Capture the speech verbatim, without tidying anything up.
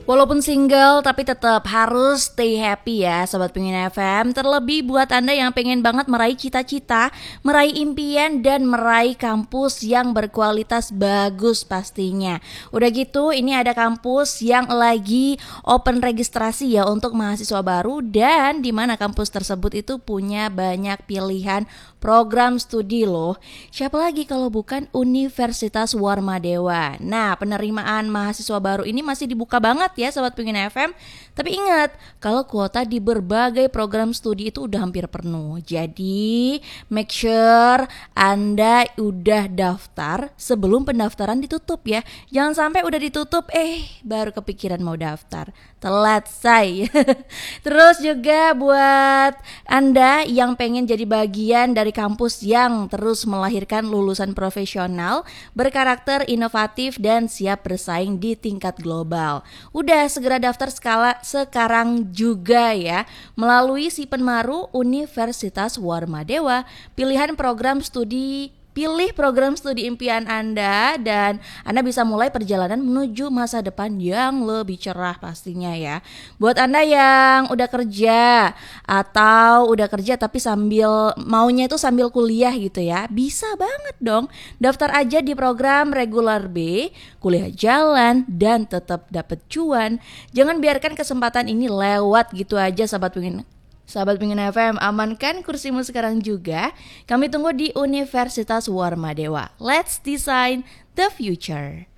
Walaupun single tapi tetap harus stay happy ya Sobat Pingin F M. Terlebih buat Anda yang pengen banget meraih cita-cita, meraih impian dan meraih kampus yang berkualitas bagus pastinya. Udah gitu ini ada kampus yang lagi open registrasi ya untuk mahasiswa baru, dan di mana kampus tersebut itu punya banyak pilihan program studi loh. Siapa lagi kalau bukan Universitas Warmadewa. Nah, penerimaan mahasiswa baru ini masih dibuka banget ya Sobat Pingin F M. Tapi ingat, kalau kuota di berbagai program studi itu udah hampir penuh. Jadi, make sure Anda udah daftar sebelum pendaftaran ditutup ya. Jangan sampai udah ditutup eh baru kepikiran mau daftar. Telat say. Terus juga buat Anda yang pengen jadi bagian dari kampus yang terus melahirkan lulusan profesional, berkarakter inovatif dan siap bersaing di tingkat global. Udah segera daftar skala sekarang juga ya melalui Sipenmaru Universitas Warmadewa. Pilihan program studi Pilih program studi impian Anda dan Anda bisa mulai perjalanan menuju masa depan yang lebih cerah pastinya ya. Buat Anda yang udah kerja atau udah kerja tapi sambil maunya itu sambil kuliah gitu ya, bisa banget dong daftar aja di program regular B, kuliah jalan dan tetap dapet cuan. Jangan biarkan kesempatan ini lewat gitu aja Sahabat Pingin Sahabat Pingin F M, amankan kursimu sekarang juga. Kami tunggu di Universitas Warmadewa. Let's design the future.